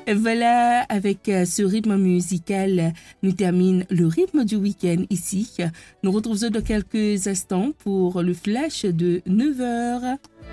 Et voilà, avec ce rythme musical, nous termine le rythme du week-end ici. Nous retrouvons dans quelques instants pour le flash de 9 heures.